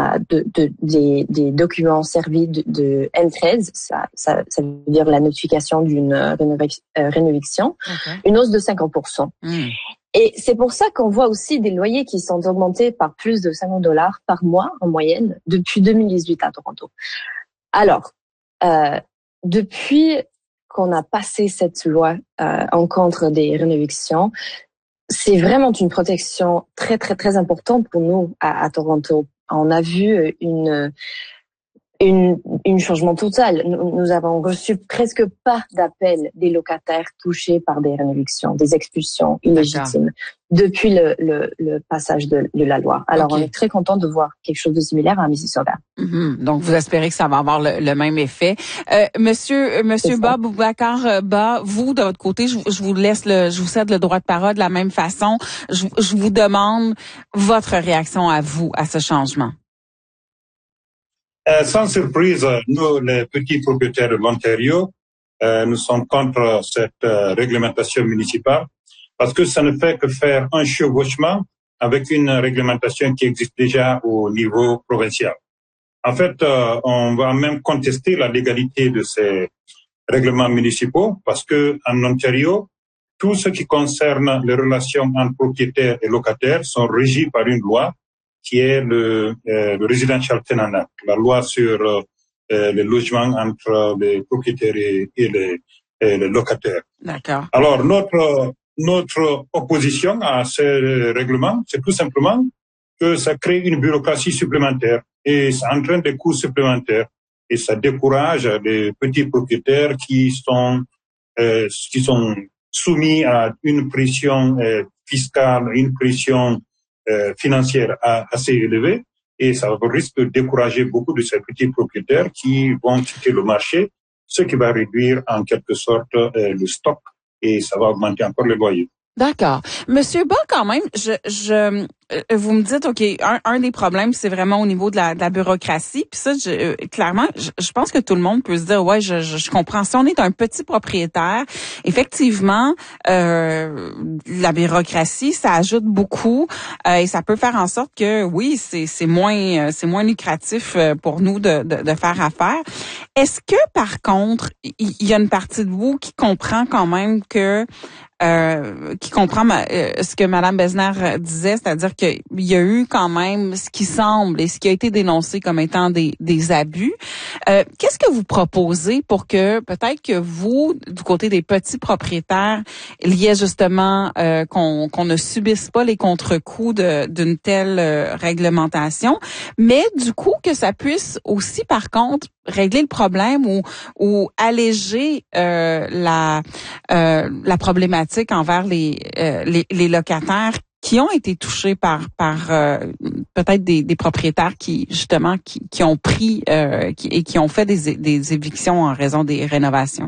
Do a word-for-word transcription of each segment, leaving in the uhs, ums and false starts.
euh, de, de, des, des documents servis de, de N treize, ça, ça, ça veut dire la notification d'une rénoviction, euh, rénoviction, okay. Une hausse de cinquante pour cent. Mm. Et c'est pour ça qu'on voit aussi des loyers qui sont augmentés par plus de cinquante dollars par mois en moyenne depuis deux mille dix-huit à Toronto. Alors, euh, depuis qu'on a passé cette loi euh, en contre des rénovations, c'est vraiment une protection très, très, très importante pour nous à, à Toronto. On a vu une, une, une changement total. Nous, nous avons reçu presque pas d'appels des locataires touchés par des rénovations, des expulsions illégitimes depuis le, le, le passage de, de la loi. Alors, okay. On est très content de voir quelque chose de similaire à Mississauga. Mm-hmm. Donc, vous espérez que ça va avoir le, le même effet. Euh, monsieur, Monsieur Ba, Boubacar Ba, vous, de votre côté, je, je vous laisse le, je vous cède le droit de parole de la même façon. Je, je vous demande votre réaction à vous, à ce changement. Euh, sans surprise, nous, les petits propriétaires de l'Ontario, euh, nous sommes contre cette euh, réglementation municipale parce que ça ne fait que faire un chevauchement avec une réglementation qui existe déjà au niveau provincial. En fait, euh, on va même contester la légalité de ces règlements municipaux parce que en Ontario, tout ce qui concerne les relations entre propriétaires et locataires sont régis par une loi qui est le, euh, le Residential Tenant Act, la loi sur euh, les logements entre les propriétaires et, et, les, et les locataires. D'accord. Alors, notre, notre opposition à ces règlements, c'est tout simplement que ça crée une bureaucratie supplémentaire et ça entraîne des coûts supplémentaires et ça décourage les petits propriétaires qui sont, euh, qui sont soumis à une pression euh, fiscale, une pression Euh, financière assez élevée et ça risque de décourager beaucoup de ces petits propriétaires qui vont quitter le marché, ce qui va réduire en quelque sorte euh, le stock et ça va augmenter encore les loyers. D'accord. Monsieur Ba, quand même, je, je, vous me dites, OK, un, un des problèmes, c'est vraiment au niveau de la, de la bureaucratie. Puis ça, je, clairement, je, je pense que tout le monde peut se dire, ouais, je, je, je comprends. Si on est un petit propriétaire, effectivement, euh, la bureaucratie, ça ajoute beaucoup euh, et ça peut faire en sorte que, oui, c'est, c'est moins, c'est moins lucratif pour nous de, de, de faire affaire. Est-ce que, par contre, il y a une partie de vous qui comprend quand même que Euh, qui comprend ma, euh, ce que Mme Besnard disait, c'est-à-dire qu'il y a eu quand même ce qui semble et ce qui a été dénoncé comme étant des, des abus. Euh, qu'est-ce que vous proposez pour que peut-être que vous, du côté des petits propriétaires, il y ait justement euh, qu'on, qu'on ne subisse pas les contre-coups de, d'une telle euh, réglementation, mais du coup que ça puisse aussi, par contre, régler le problème ou ou alléger euh, la euh, la problématique envers les, euh, les les locataires qui ont été touchés par par euh, peut-être des, des propriétaires qui justement qui qui ont pris euh, qui, et qui ont fait des des évictions en raison des rénovations.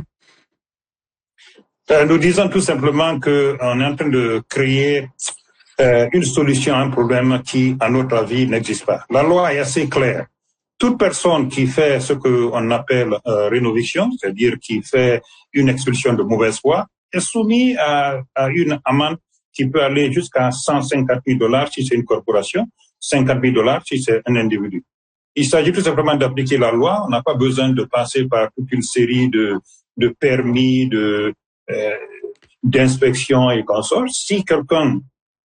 Euh, nous disons tout simplement que on est en train de créer euh, une solution à un problème qui, à notre avis, n'existe pas. La loi est assez claire. Toute personne qui fait ce qu'on appelle euh, rénoviction, c'est-à-dire qui fait une expulsion de mauvaise foi, est soumise à, à une amende qui peut aller jusqu'à cent cinquante mille dollars si c'est une corporation, cinquante mille dollars si c'est un individu. Il s'agit tout simplement d'appliquer la loi. On n'a pas besoin de passer par toute une série de, de permis, de euh, d'inspection et consorts. Si quelqu'un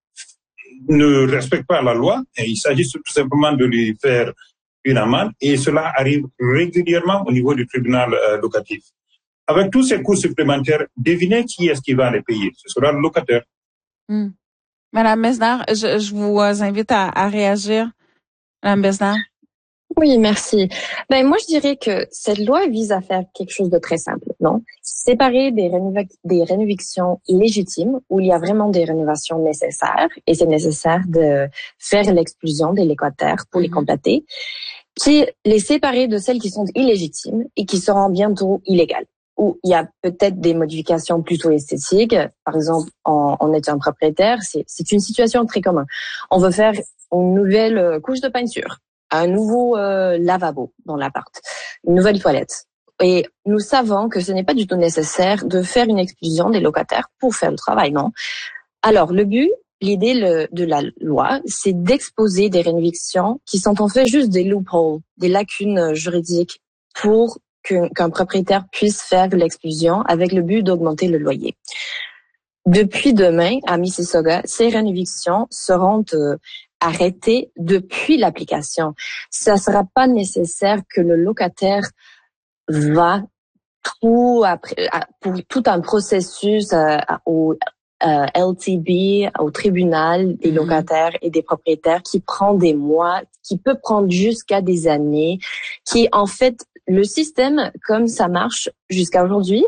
ne respecte pas la loi, il s'agit tout simplement de lui faire une amende et cela arrive régulièrement au niveau du tribunal euh, locatif. Avec tous ces coûts supplémentaires, devinez qui est-ce qui va les payer? Ce sera le locataire. Mmh. Madame Besnard, je, je vous invite à, à réagir. Madame Besnard. Oui, merci. Ben moi, je dirais que cette loi vise à faire quelque chose de très simple, non? Séparer des, rénova- des rénovations légitimes où il y a vraiment des rénovations nécessaires et c'est nécessaire de faire l'exclusion des locataires pour mmh. les compléter, puis les séparer de celles qui sont illégitimes et qui seront bientôt illégales. Où il y a peut-être des modifications plutôt esthétiques. Par exemple, en, en étant propriétaire, c'est, c'est une situation très commune. On veut faire une nouvelle couche de peinture, un nouveau euh, lavabo dans l'appart, une nouvelle toilette. Et nous savons que ce n'est pas du tout nécessaire de faire une exclusion des locataires pour faire le travail, non? Alors, le but, l'idée le, de la loi, c'est d'exposer des rénovictions qui sont en fait juste des loopholes, des lacunes juridiques pour qu'un, qu'un propriétaire puisse faire l'exclusion avec le but d'augmenter le loyer. Depuis demain, à Mississauga, ces rénovictions seront euh, arrêtées depuis l'application. Ça ne sera pas nécessaire que le locataire va tout après, pour tout un processus euh, au euh, L T B, au tribunal des locataires et des propriétaires qui prend des mois, qui peut prendre jusqu'à des années, qui en fait, le système comme ça marche jusqu'à aujourd'hui,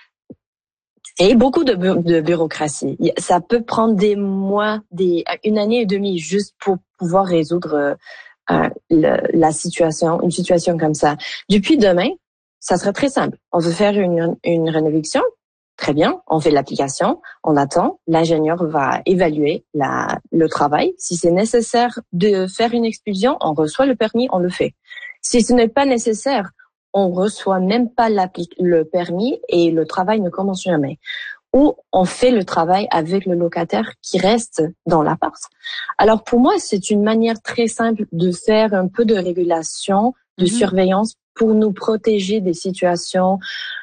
et beaucoup de, bu- de bureaucratie. Ça peut prendre des mois, des une année et demie juste pour pouvoir résoudre euh, le, la situation, une situation comme ça. Depuis demain, ça serait très simple. On veut faire une, une rénoviction, très bien. On fait l'application, on attend. L'ingénieur va évaluer la, le travail. Si c'est nécessaire de faire une expulsion, on reçoit le permis, on le fait. Si ce n'est pas nécessaire, on reçoit même pas le permis et le travail ne commence jamais. Ou on fait le travail avec le locataire qui reste dans l'appart. Alors pour moi, c'est une manière très simple de faire un peu de régulation, de mmh. surveillance pour nous protéger des situations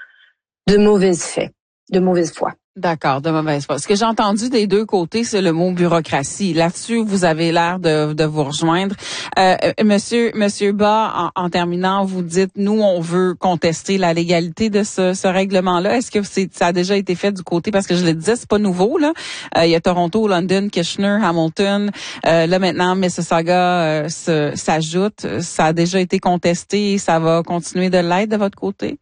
de mauvais faits, de mauvaise foi. D'accord, de mauvaise foi. Ce que j'ai entendu des deux côtés, c'est le mot bureaucratie. Là-dessus, vous avez l'air de, de vous rejoindre. Euh, monsieur, monsieur Bas, en, en terminant, vous dites, nous, on veut contester la légalité de ce, ce règlement-là. Est-ce que c'est, ça a déjà été fait du côté, parce que je le disais, c'est pas nouveau, là. Euh, il y a Toronto, London, Kitchener, Hamilton. Euh, là, maintenant, Mississauga euh, se, s'ajoute. Ça a déjà été contesté et ça va continuer de l'être de votre côté?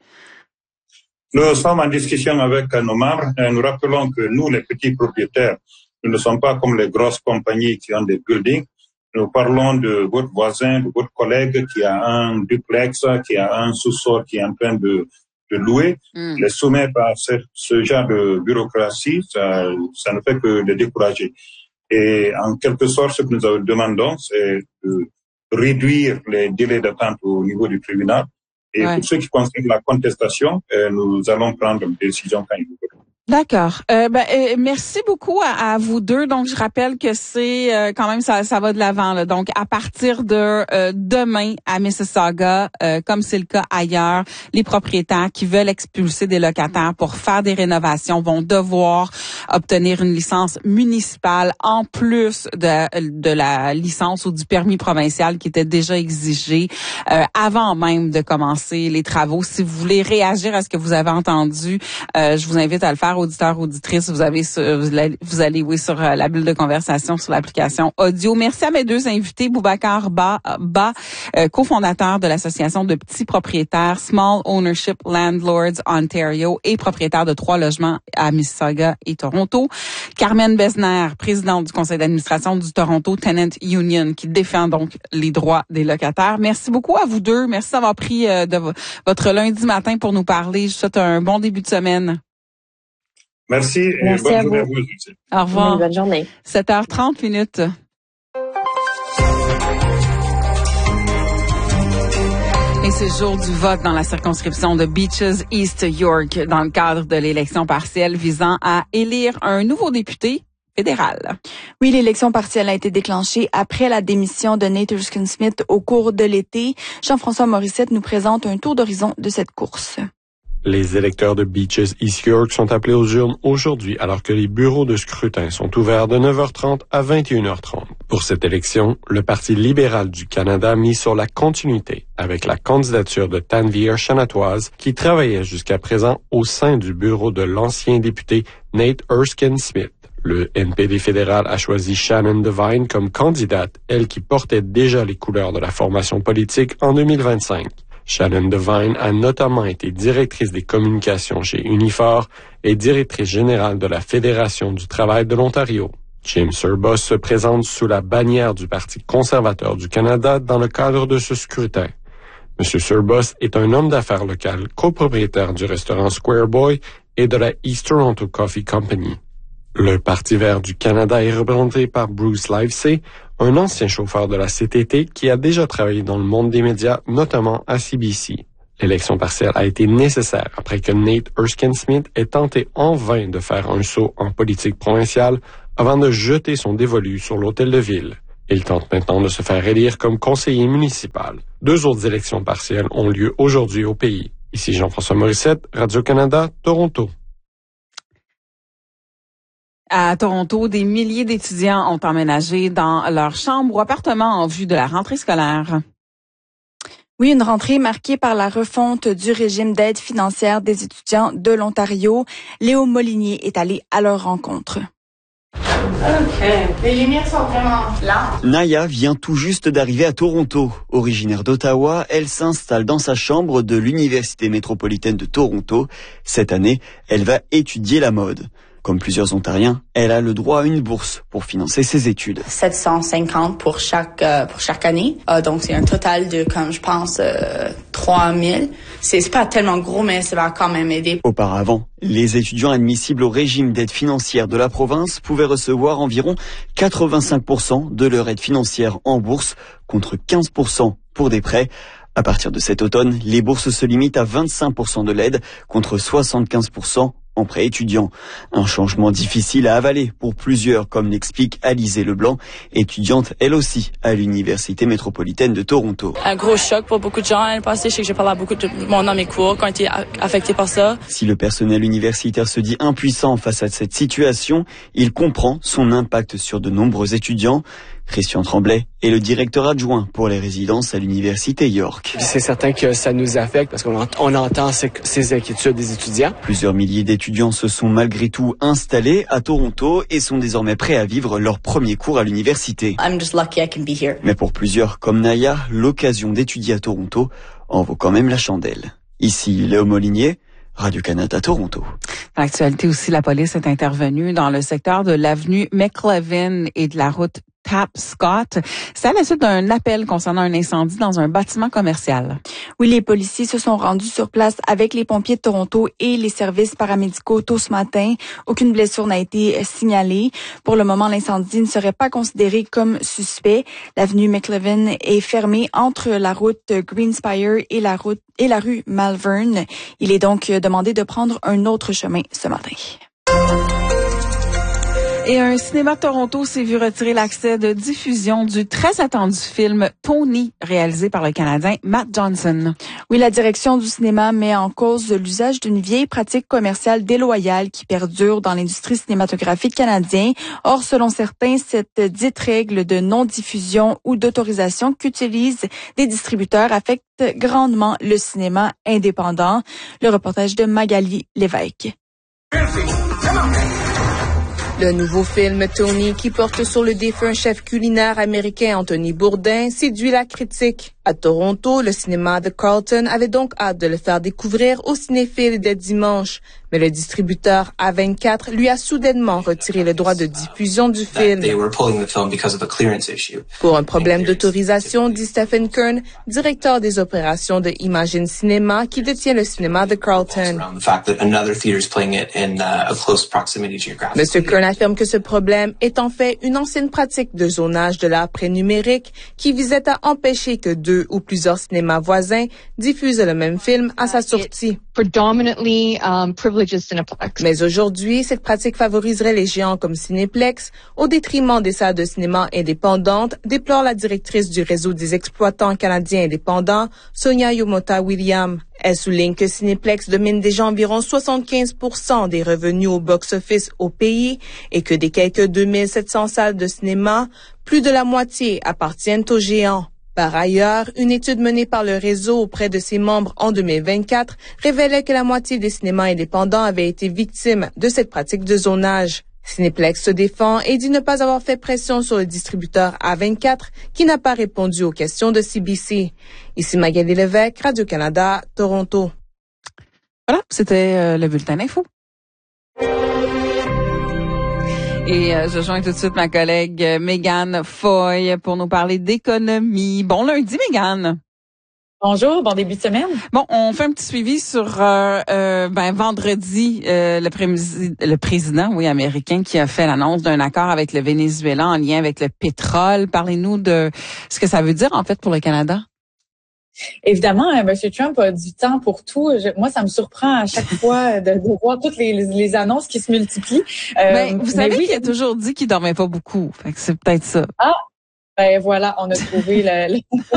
Nous sommes en discussion avec nos membres et nous rappelons que nous, les petits propriétaires, nous ne sommes pas comme les grosses compagnies qui ont des buildings. Nous parlons de votre voisin, de votre collègue qui a un duplex, qui a un sous-sol qui est en train de, de louer. Mm. Les soumettre à ce, ce genre de bureaucratie, ça, ça ne fait que de décourager. Et en quelque sorte, ce que nous demandons, c'est de réduire les délais d'attente au niveau du tribunal. Et ouais. Pour ce qui concerne la contestation, euh, nous allons prendre une décision quand il faut. D'accord. Euh, ben, euh, merci beaucoup à, à vous deux. Donc, je rappelle que c'est euh, quand même ça, ça va de l'avant. Là. Donc, à partir de euh, demain à Mississauga, euh, comme c'est le cas ailleurs, les propriétaires qui veulent expulser des locataires pour faire des rénovations vont devoir obtenir une licence municipale en plus de, de la licence ou du permis provincial qui était déjà exigé euh, avant même de commencer les travaux. Si vous voulez réagir à ce que vous avez entendu, euh, je vous invite à le faire. Auditeurs, auditrices, vous avez vous allez oui sur la bulle de conversation sur l'application audio. Merci à mes deux invités, Boubacar Ba, Ba euh, cofondateur de l'association de petits propriétaires Small Ownership Landlords Ontario et propriétaire de trois logements à Mississauga et Toronto. Carmen Besner, présidente du conseil d'administration du Toronto Tenant Union, qui défend donc les droits des locataires. Merci beaucoup à vous deux. Merci d'avoir pris euh, de v- votre lundi matin pour nous parler. Je vous souhaite un bon début de semaine. Merci et Merci bonne à journée vous. à vous aussi. Au revoir. Bonne journée. sept heures trente minutes. Et c'est jour du vote dans la circonscription de Beaches East York dans le cadre de l'élection partielle visant à élire un nouveau député fédéral. Oui, l'élection partielle a été déclenchée après la démission de Nate Erskine-Smith au cours de l'été. Jean-François Morissette nous présente un tour d'horizon de cette course. Les électeurs de Beaches East York sont appelés aux urnes aujourd'hui alors que les bureaux de scrutin sont ouverts de neuf heures trente à vingt et une heures trente. Pour cette élection, le Parti libéral du Canada mise sur la continuité avec la candidature de Tanvir Chanatoise qui travaillait jusqu'à présent au sein du bureau de l'ancien député Nate Erskine-Smith. Le N P D fédéral a choisi Shannon Devine comme candidate, elle qui portait déjà les couleurs de la formation politique en deux mille vingt-cinq. Shannon Devine a notamment été directrice des communications chez Unifor et directrice générale de la Fédération du travail de l'Ontario. Jim Serbus se présente sous la bannière du Parti conservateur du Canada dans le cadre de ce scrutin. M. Serbus est un homme d'affaires local, copropriétaire du restaurant Square Boy et de la East Toronto Coffee Company. Le Parti vert du Canada est représenté par Bruce Livesey, un ancien chauffeur de la C T T qui a déjà travaillé dans le monde des médias, notamment à C B C. L'élection partielle a été nécessaire après que Nate Erskine-Smith ait tenté en vain de faire un saut en politique provinciale avant de jeter son dévolu sur l'hôtel de ville. Il tente maintenant de se faire élire comme conseiller municipal. Deux autres élections partielles ont lieu aujourd'hui au pays. Ici Jean-François Morissette, Radio-Canada, Toronto. À Toronto, des milliers d'étudiants ont emménagé dans leur chambre ou appartement en vue de la rentrée scolaire. Oui, une rentrée marquée par la refonte du régime d'aide financière des étudiants de l'Ontario. Léo Molinier est allé à leur rencontre. OK. Les lumières sont vraiment là. Naya vient tout juste d'arriver à Toronto. Originaire d'Ottawa, elle s'installe dans sa chambre de l'Université métropolitaine de Toronto. Cette année, elle va étudier la mode. Comme plusieurs Ontariens, elle a le droit à une bourse pour financer ses études. sept cent cinquante pour chaque euh, pour chaque année. Euh, donc c'est un total de, comme je pense, euh, trois mille. C'est, c'est pas tellement gros, mais ça va quand même aider. Auparavant, les étudiants admissibles au régime d'aide financière de la province pouvaient recevoir environ quatre-vingt-cinq pour cent de leur aide financière en bourse, contre quinze pour cent pour des prêts. À partir de cet automne, les bourses se limitent à vingt-cinq pour cent de l'aide, contre soixante-quinze pour cent en prêt étudiant. Un changement difficile à avaler pour plusieurs, comme l'explique Alizée Leblanc, étudiante elle aussi à l'Université métropolitaine de Toronto. Un gros choc pour beaucoup de gens l'année passée. Je sais que j'ai parlé à beaucoup de monde dans mes cours qui ont été affectés par ça. Si le personnel universitaire se dit impuissant face à cette situation, il comprend son impact sur de nombreux étudiants. Christian Tremblay est le directeur adjoint pour les résidences à l'Université York. C'est certain que ça nous affecte parce qu'on on entend ces, ces inquiétudes des étudiants. Plusieurs milliers d'étudiants se sont malgré tout installés à Toronto et sont désormais prêts à vivre leur premier cours à l'université. I'm just lucky I can be here. Mais pour plusieurs comme Naya, l'occasion d'étudier à Toronto en vaut quand même la chandelle. Ici Léo Molinier, Radio-Canada, Toronto. Dans l'actualité aussi, la police est intervenue dans le secteur de l'avenue McLevin et de la route Tapscott. C'est à la suite d'un appel concernant un incendie dans un bâtiment commercial. Oui, les policiers se sont rendus sur place avec les pompiers de Toronto et les services paramédicaux tôt ce matin. Aucune blessure n'a été signalée. Pour le moment, l'incendie ne serait pas considéré comme suspect. L'avenue McLevin est fermée entre la route Greenspire et la route et la rue Malvern. Il est donc demandé de prendre un autre chemin ce matin. Et un cinéma de Toronto s'est vu retirer l'accès de diffusion du très attendu film Tony, réalisé par le Canadien Matt Johnson. Oui, la direction du cinéma met en cause l'usage d'une vieille pratique commerciale déloyale qui perdure dans l'industrie cinématographique canadienne. Or, selon certains, cette dite règle de non-diffusion ou d'autorisation qu'utilisent des distributeurs affecte grandement le cinéma indépendant. Le reportage de Magali Lévesque. Le nouveau film Tony, qui porte sur le défunt chef culinaire américain Anthony Bourdain, séduit la critique. À Toronto, le cinéma The Carlton avait donc hâte de le faire découvrir aux cinéphiles dès dimanche. Mais le distributeur A vingt-quatre lui a soudainement retiré le droit de diffusion du film. Pour un problème d'autorisation, dit Stephen Kern, directeur des opérations de Imagine Cinéma, qui détient le cinéma The Carlton. Monsieur Kern affirme que ce problème est en fait une ancienne pratique de zonage de l'art pré-numérique qui visait à empêcher que deux ou plusieurs cinémas voisins diffusent le même film à sa sortie. Mais aujourd'hui, cette pratique favoriserait les géants comme Cinéplex au détriment des salles de cinéma indépendantes, déplore la directrice du réseau des exploitants canadiens indépendants, Sonia Yomota-Williams. Elle souligne que Cinéplex domine déjà environ soixante-quinze pour cent des revenus au box-office au pays et que des quelques deux mille sept cents salles de cinéma, plus de la moitié appartiennent aux géants. Par ailleurs, une étude menée par le réseau auprès de ses membres en deux mille vingt-quatre révélait que la moitié des cinémas indépendants avaient été victimes de cette pratique de zonage. Cinéplex se défend et dit ne pas avoir fait pression sur le distributeur A vingt-quatre qui n'a pas répondu aux questions de C B C. Ici Magali Lévesque, Radio-Canada, Toronto. Voilà, c'était euh, le bulletin d'info. Et euh, je joins tout de suite ma collègue euh, Mégane Foy pour nous parler d'économie. Bon lundi, Mégane. Bonjour, bon début de semaine. Bon, on fait un petit suivi sur euh, euh, ben vendredi euh, le, pré- le président, oui, américain qui a fait l'annonce d'un accord avec le Venezuela en lien avec le pétrole. Parlez-nous de ce que ça veut dire en fait pour le Canada. Évidemment, euh, M. Trump a du temps pour tout. Je, moi, ça me surprend à chaque fois de, de voir toutes les, les, les annonces qui se multiplient. Euh, ben, vous savez oui, qu'il a toujours dit qu'il dormait pas beaucoup. Fait que c'est peut-être ça. Ah, ben voilà, on a trouvé le, le,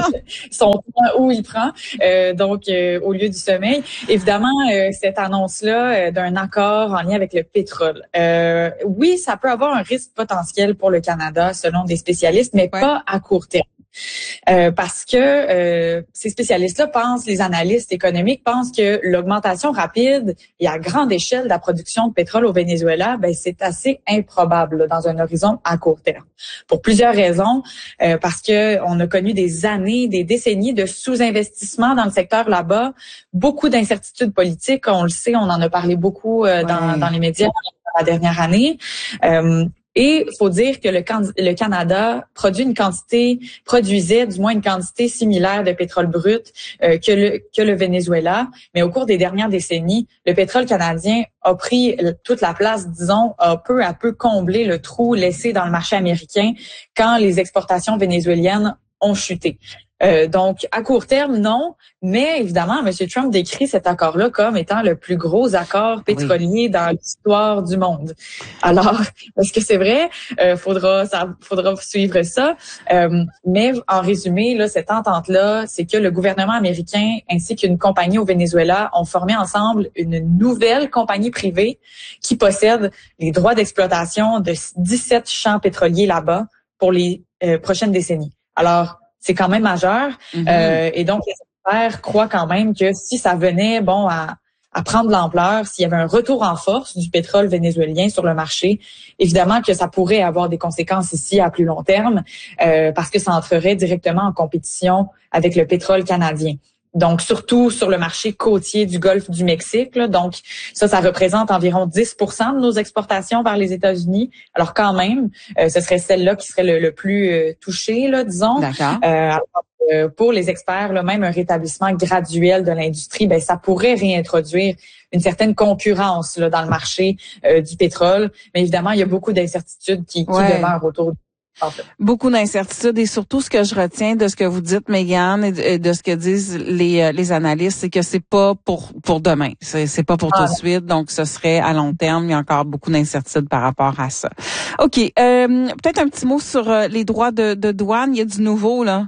son temps où il prend. Euh, donc, euh, au lieu du sommeil. Évidemment, euh, cette annonce-là euh, d'un accord en lien avec le pétrole. Euh, oui, ça peut avoir un risque potentiel pour le Canada, selon des spécialistes, mais ouais. pas à court terme. Euh, parce que euh, ces spécialistes-là pensent, les analystes économiques pensent que l'augmentation rapide et à grande échelle de la production de pétrole au Venezuela, ben c'est assez improbable là, dans un horizon à court terme. Pour plusieurs raisons, euh, parce que on a connu des années, des décennies de sous-investissement dans le secteur là-bas, beaucoup d'incertitudes politiques, on le sait, on en a parlé beaucoup euh, ouais. dans, dans les médias la dernière année. Euh, Et il faut dire que le, Can- le Canada produit une quantité, produisait du moins une quantité similaire de pétrole brut euh, que le que le Venezuela. Mais au cours des dernières décennies, le pétrole canadien a pris toute la place, disons, a peu à peu comblé le trou laissé dans le marché américain quand les exportations vénézuéliennes ont chuté. Euh, donc, à court terme, non. Mais évidemment, M. Trump décrit cet accord-là comme étant le plus gros accord pétrolier oui. dans l'histoire du monde. Alors, est-ce que c'est vrai? Euh, faudra, ça, faudra suivre ça. Euh, mais en résumé, là, cette entente-là, c'est que le gouvernement américain ainsi qu'une compagnie au Venezuela ont formé ensemble une nouvelle compagnie privée qui possède les droits d'exploitation de dix-sept champs pétroliers là-bas pour les euh, prochaines décennies. Alors, c'est quand même majeur. Mm-hmm. Euh, et donc, les experts croient quand même que si ça venait, bon, à, à prendre de l'ampleur, s'il y avait un retour en force du pétrole vénézuélien sur le marché, évidemment que ça pourrait avoir des conséquences ici à plus long terme, euh, parce que ça entrerait directement en compétition avec le pétrole canadien. Donc, surtout sur le marché côtier du Golfe du Mexique. Là. Donc, ça, ça représente environ dix pour cent de nos exportations vers les États-Unis. Alors, quand même, euh, ce serait celle-là qui serait le, le plus euh, touchée, là, disons. D'accord. Euh, euh, pour les experts, là, même un rétablissement graduel de l'industrie, ben ça pourrait réintroduire une certaine concurrence là, dans le marché euh, du pétrole. Mais évidemment, il y a beaucoup d'incertitudes qui, qui ouais. demeurent autour de Beaucoup d'incertitudes et surtout ce que je retiens de ce que vous dites, Mégane, et de ce que disent les les analystes, c'est que c'est pas pour pour demain, c'est c'est pas pour ah. tout de suite, donc ce serait à long terme. Il y a encore beaucoup d'incertitudes par rapport à ça. Ok, euh, peut-être un petit mot sur les droits de, de douane. Il y a du nouveau là.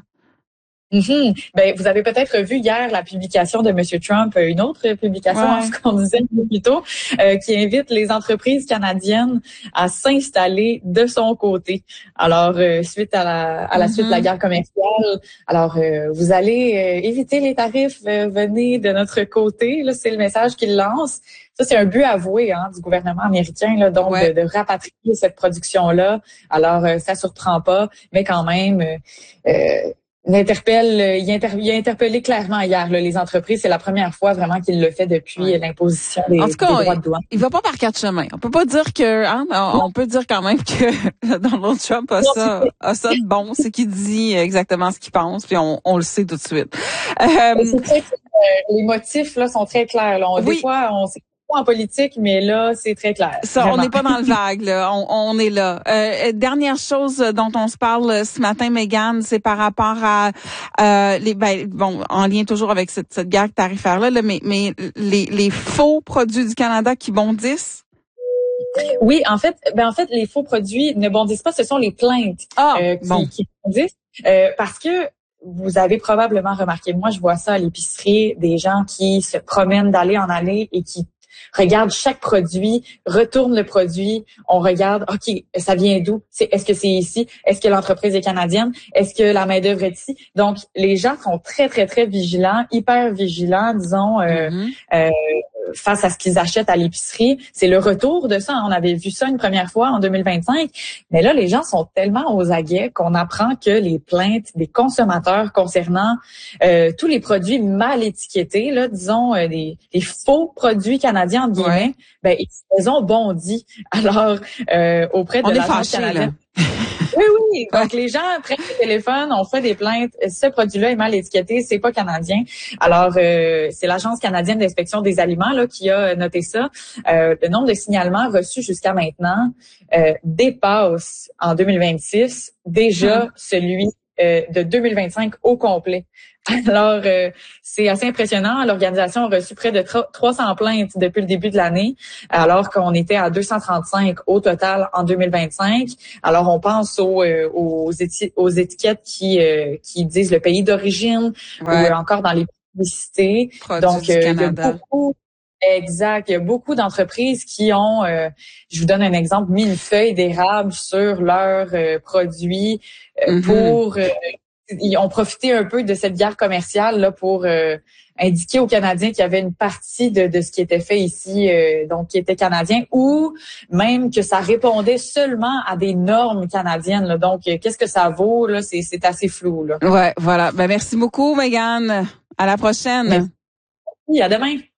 Mm-hmm. Ben, vous avez peut-être vu hier la publication de M. Trump, une autre publication, ouais. ce qu'on disait plus tôt, euh, qui invite les entreprises canadiennes à s'installer de son côté. Alors, euh, suite à la, à la mm-hmm. suite de la guerre commerciale, alors euh, vous allez euh, éviter les tarifs, euh, venez de notre côté. Là, c'est le message qu'il lance. Ça, c'est un but avoué hein, du gouvernement américain, là, donc ouais. de, de rapatrier cette production-là. Alors, euh, ça surprend pas, mais quand même. Euh, Il interpelle, il, inter, il a interpellé clairement hier là, les entreprises. C'est la première fois vraiment qu'il le fait depuis ouais. l'imposition des, en tout cas, des droits de douane. Il va pas par quatre chemins. On peut pas dire que, hein, on, on peut dire quand même que Donald Trump a non, ça, a ça de bon, c'est qu'il dit exactement ce qu'il pense, puis on, on le sait tout de suite. Euh, c'est très, euh, les motifs là sont très clairs. Là. On, oui. Des fois, on sait en politique, mais là, c'est très clair. Ça, vraiment. On n'est pas dans le vague, là. On, on est là. Euh, dernière chose dont on se parle ce matin, Mégane, c'est par rapport à euh, les, ben, bon, en lien toujours avec cette, cette guerre tarifaire-là, là, mais, mais les, les faux produits du Canada qui bondissent. Oui, en fait, ben en fait, les faux produits ne bondissent pas. Ce sont les plaintes ah, euh, qui, bon. qui bondissent, euh, parce que. Vous avez probablement remarqué, moi je vois ça à l'épicerie, des gens qui se promènent d'aller en aller et qui regardent chaque produit, retournent le produit, on regarde, OK, ça vient d'où? C'est, est-ce que c'est ici? Est-ce que l'entreprise est canadienne? Est-ce que la main-d'œuvre est ici? Donc, les gens sont très, très, très vigilants, hyper vigilants, disons, euh, mm-hmm. euh, face à ce qu'ils achètent à l'épicerie. C'est le retour de ça. On avait vu ça une première fois en deux mille vingt-cinq. Mais là, les gens sont tellement aux aguets qu'on apprend que les plaintes des consommateurs concernant euh, tous les produits mal étiquetés, là, disons, euh, des, des faux produits canadiens, entre guillemets, ouais. ben, ils ont bondi. Alors, euh, auprès de l'agence canadienne. Oui, oui. Donc, les gens prennent le téléphone, on fait des plaintes. Ce produit-là est mal étiqueté, c'est pas canadien. Alors, euh, c'est l'Agence canadienne d'inspection des aliments là qui a noté ça. Euh, le nombre de signalements reçus jusqu'à maintenant euh, dépasse en deux mille vingt-six déjà mmh. celui euh, de deux mille vingt-cinq au complet. Alors, euh, c'est assez impressionnant. L'organisation a reçu près de trois cents plaintes depuis le début de l'année, alors qu'on était à deux cent trente-cinq au total en deux mille vingt-cinq. Alors, on pense aux, euh, aux, éti- aux étiquettes qui euh, qui disent le pays d'origine, ouais. ou encore dans les publicités. Produits Donc, du euh, Canada. il y a beaucoup, exact. Il y a beaucoup d'entreprises qui ont, euh, je vous donne un exemple, mis une feuille d'érable sur leurs euh, produits euh, mm-hmm. pour... Euh, ils ont profité un peu de cette guerre commerciale là pour euh, indiquer aux Canadiens qu'il y avait une partie de, de ce qui était fait ici, euh, donc qui était canadien, ou même que ça répondait seulement à des normes canadiennes. Là. Donc, euh, qu'est-ce que ça vaut là? C'est, c'est assez flou. Là. Ouais, voilà. Ben merci beaucoup, Mégane. À la prochaine. Merci. À demain.